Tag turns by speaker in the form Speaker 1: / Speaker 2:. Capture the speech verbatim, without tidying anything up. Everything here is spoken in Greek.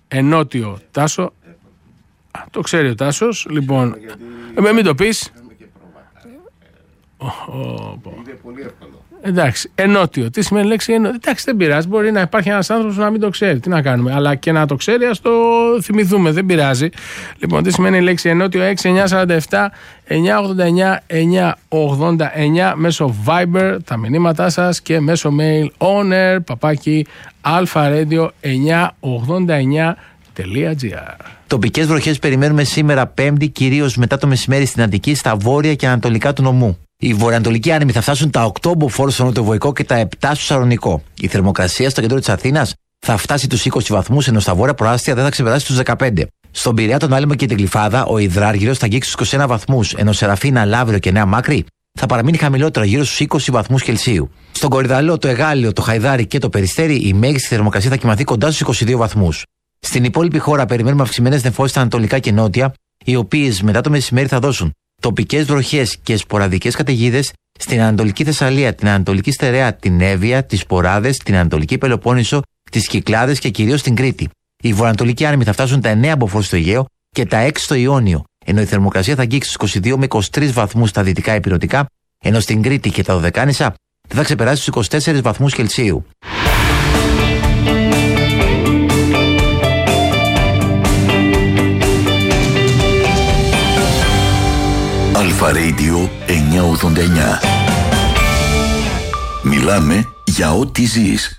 Speaker 1: ενότιο Τάσο. Α, το ξέρει ο Τάσος. Λοιπόν, ε, μην το πεις.
Speaker 2: Είναι πολύ εύκολο.
Speaker 1: Εντάξει, ενότιο. Τι σημαίνει η λέξη ενότιο? Εντάξει, δεν πειράζει. Μπορεί να υπάρχει ένας άνθρωπος να μην το ξέρει. Τι να κάνουμε. Αλλά και να το ξέρει, ας το θυμηθούμε. Δεν πειράζει. Λοιπόν, τι σημαίνει η λέξη ενότιο? έξι εννιά τέσσερα επτά εννιά ογδόντα εννιά εννιά ογδόντα εννιά μέσω Viber τα μηνύματά σας και μέσω mail onair παπάκι alpha-radio εννιά ογδόντα εννιά τελεία gr.
Speaker 3: Τοπικές βροχές περιμένουμε σήμερα Πέμπτη, κυρίως μετά το μεσημέρι στην Αττική, στα βόρεια και ανατολικά του νομού. Οι βορειοανατολικοί άνεμοι θα φτάσουν τα οκτώ μποφόρ στο νοτιοβοϊκό και τα επτά στο Σαλονικό. Η θερμοκρασία στο κέντρο της Αθήνας θα φτάσει τους είκοσι βαθμούς, ενώ στα βόρεια προάστια δεν θα ξεπεράσει τους δεκαπέντε. Στον Πειραιά, τον Άλυμο και την Γλυφάδα, ο Ιδράργυρος θα αγγίξει τους είκοσι ένα βαθμούς, ενώ Σεραφίνα, Λαύριο και Νέα Μάκρη θα παραμείνει χαμηλότερο, γύρω στους είκοσι βαθμούς Κελσίου. Στον Κορυδαλό, το Εγάλιο, το Χαϊδάρι και το Περιστέρι, η μέγιστη θερμοκρασία θα κοιμαθεί κοντά στους είκοσι δύο βαθμούς. Στην υπόλοιπη χώρα περιμένουμε αυξημένες νεφώσεις στα ανατολικά και νότια, οι οποίες μετά το μεσημέρι θα δώσουν τοπικές βροχές και σποραδικές καταιγίδες στην Ανατολική Θεσσαλία, την Ανατολική Στερεά, την Εύβοια, τις Ποράδες, την Ανατολική Πελοπόννησο, τις Κυκλάδες και κυρίως την Κρήτη. Οι βορειοανατολικοί άνεμοι θα φτάσουν τα εννέα μποφόρ στο Αιγαίο και τα έξι στο Ιόνιο, ενώ η θερμοκρασία θα αγγίξει στους είκοσι δύο με είκοσι τρεις βαθμούς στα δυτικά υπηρετικά, ενώ στην Κρήτη και τα Δωδεκάνησα δεν θα ξεπεράσει τους είκοσι τέσσερις βαθμούς Κελσίου.
Speaker 4: Alpha Radio εννιακόσια ογδόντα εννιά. Μιλάμε για ό,τι ζεις.